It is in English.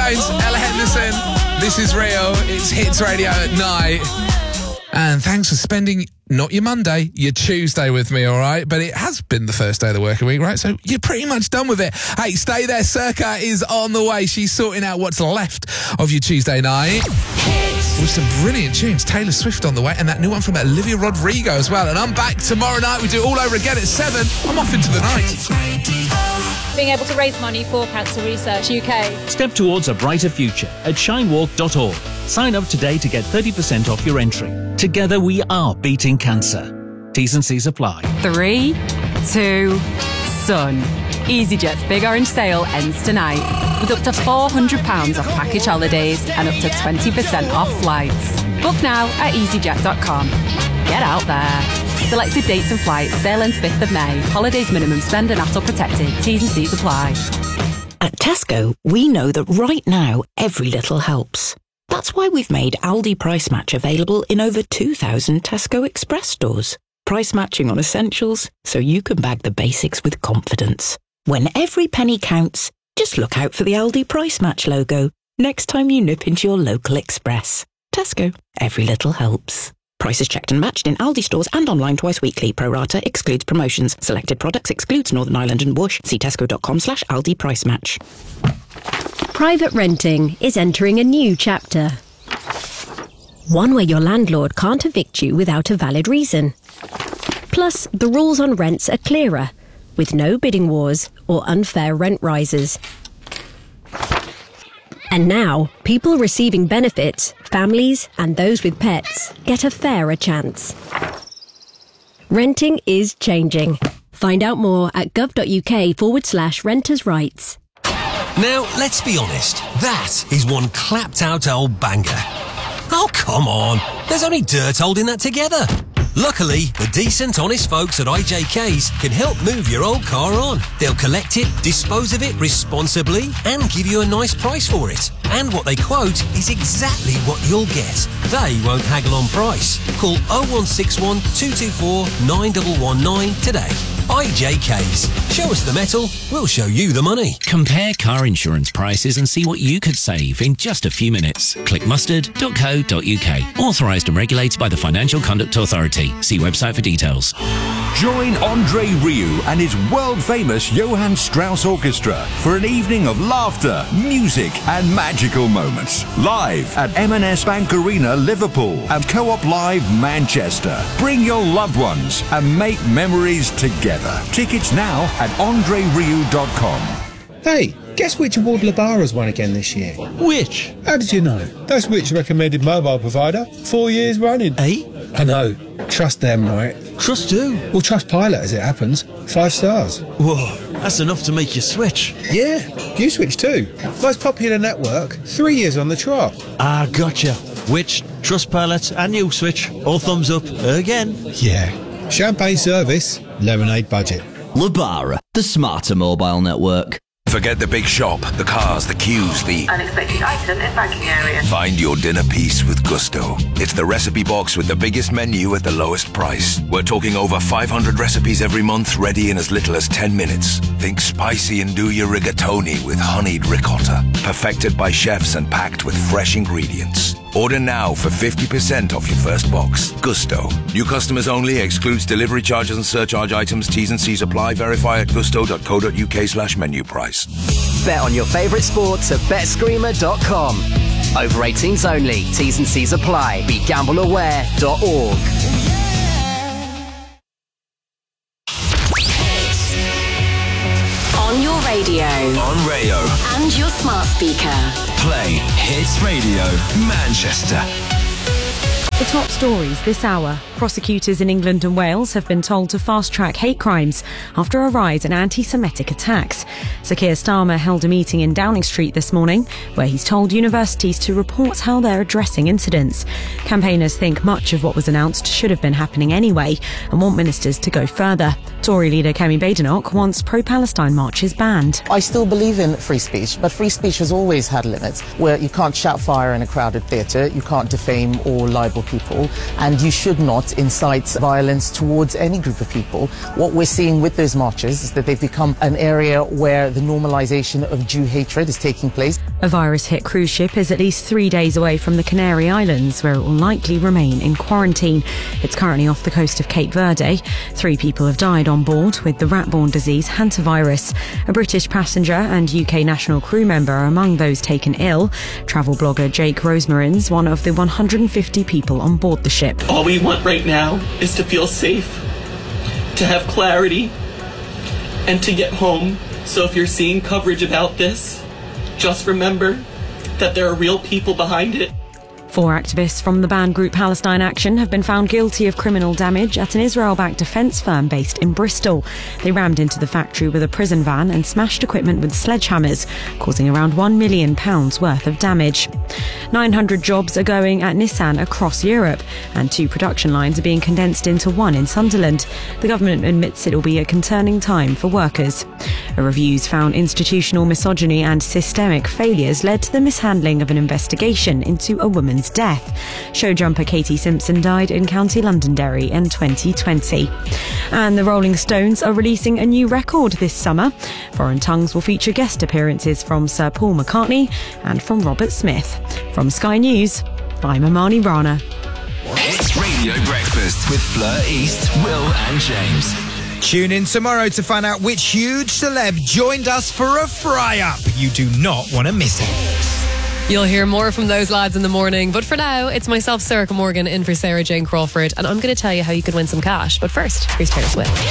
Jones, Ella Henderson. This is Rio. It's Hits Radio at night. And thanks for spending, not your Monday, your Tuesday with me, all right? But it has been the first day of the working week, right? So you're pretty much done with it. Hey, stay there. Circa is on the way. She's sorting out what's left of your Tuesday night. With some brilliant tunes. Taylor Swift on the way, and that new one from Olivia Rodrigo as well. And I'm back tomorrow night. We do it all over again at 7. I'm off into the night. Being able to raise money for Cancer Research UK. Step towards a brighter future at shinewalk.org. Sign up today to get 30% off your entry. Together we are beating cancer. T's and C's apply. 3, 2, Sun. EasyJet's Big Orange Sale ends tonight with up to £400 off package holidays and up to 20% off flights. Book now at easyjet.com. Get out there. Selected dates and flights. Sale ends 5th of May. Holidays minimum spend and ATOL protected. T's and C's apply. At Tesco, we know that right now, every little helps. That's why we've made Aldi Price Match available in over 2,000 Tesco Express stores. Price matching on essentials, so you can bag the basics with confidence. When every penny counts, just look out for the Aldi Price Match logo next time you nip into your local Express. Tesco, every little helps. Prices checked and matched in Aldi stores and online twice weekly. Pro rata excludes promotions. Selected products excludes Northern Ireland and Whoosh. See tesco.com/Aldi Price Match. Private renting is entering a new chapter. One where your landlord can't evict you without a valid reason. Plus, the rules on rents are clearer, with no bidding wars or unfair rent rises. And now, people receiving benefits, families and those with pets, get a fairer chance. Renting is changing. Find out more at gov.uk/renters' rights. Now, let's be honest, that is one clapped-out old banger. Oh, come on. There's only dirt holding that together. Luckily, the decent, honest folks at IJK's can help move your old car on. They'll collect it, dispose of it responsibly, and give you a nice price for it. And what they quote is exactly what you'll get. They won't haggle on price. Call 0161 224 9119 today. IJK's. Show us the metal, we'll show you the money. Compare car insurance prices and see what you could save in just a few minutes. Click mustard.co.uk. Authorised and regulated by the Financial Conduct Authority. See website for details. Join Andre Rieu and his world-famous Johann Strauss Orchestra for an evening of laughter, music and magical moments. Live at M&S Bank Arena, Liverpool and Co-op Live, Manchester. Bring your loved ones and make memories together. Tickets now at andrerieu.com. Hey, guess which award Labara's won again this year? Which? How did you know? That's Which recommended mobile provider. 4 years running. Eh? I know. Trust them, right? Trust who? Well, Trustpilot, as it happens. 5 stars. Whoa, that's enough to make you switch. Yeah, you switch too. Most popular network, 3 years on the trot. Ah, gotcha. Which, Trustpilot and you switch. All thumbs up again. Yeah. Champagne service, lemonade budget. Labara, the smarter mobile network. Forget the big shop, the cars, the queues, the unexpected item in banking area. Find your dinner piece with Gusto. It's the recipe box with the biggest menu at the lowest price. We're talking over 500 recipes every month, ready in as little as 10 minutes. Think spicy and do your rigatoni with honeyed ricotta. Perfected by chefs and packed with fresh ingredients. Order now for 50% off your first box. Gusto. New customers only. Excludes delivery charges and surcharge items. T's and C's apply. Verify at gusto.co.uk/menu price. Bet on your favourite sports at betscreamer.com. Over 18s only. T's and C's apply. BeGambleAware.org. On your radio. On Rayo. And your smart speaker. Play Hits Radio Manchester. The top stories this hour. Prosecutors in England and Wales have been told to fast-track hate crimes after a rise in anti-Semitic attacks. Sir Keir Starmer held a meeting in Downing Street this morning where he's told universities to report how they're addressing incidents. Campaigners think much of what was announced should have been happening anyway and want ministers to go further. Tory leader Kemi Badenoch wants pro-Palestine marches banned. I still believe in free speech, but free speech has always had limits, where you can't shout fire in a crowded theatre, you can't defame or libel people, and you should not incite violence towards any group of people. What we're seeing with those marches is that they've become an area where the normalisation of Jew hatred is taking place. A virus-hit cruise ship is at least 3 days away from the Canary Islands, where it will likely remain in quarantine. It's currently off the coast of Cape Verde. 3 people have died on board with the rat-borne disease hantavirus. A British passenger and UK national crew member are among those taken ill. Travel blogger Jake Rosemarin's one of the 150 people on board the ship. All we want right now is to feel safe, to have clarity, and to get home. So if you're seeing coverage about this, just remember that there are real people behind it. 4 activists from the banned group Palestine Action have been found guilty of criminal damage at an Israel-backed defence firm based in Bristol. They rammed into the factory with a prison van and smashed equipment with sledgehammers, causing around £1 million worth of damage. 900 jobs are going at Nissan across Europe, and 2 production lines are being condensed into 1 in Sunderland. The government admits it will be a concerning time for workers. A review's found institutional misogyny and systemic failures led to the mishandling of an investigation into a woman's death. Show jumper Katie Simpson died in County Londonderry in 2020. And the Rolling Stones are releasing a new record this summer. Foreign Tongues will feature guest appearances from Sir Paul McCartney and from Robert Smith. From Sky News, I'm Amani Rana. Hits Radio Breakfast with Fleur East, Will and James. Tune in tomorrow to find out which huge celeb joined us for a fry-up. You do not want to miss it. You'll hear more from those lads in the morning. But for now, it's myself, Sarah Morgan, in for Sarah Jane Crawford. And I'm going to tell you how you could win some cash. But first, here's Taylor Swift.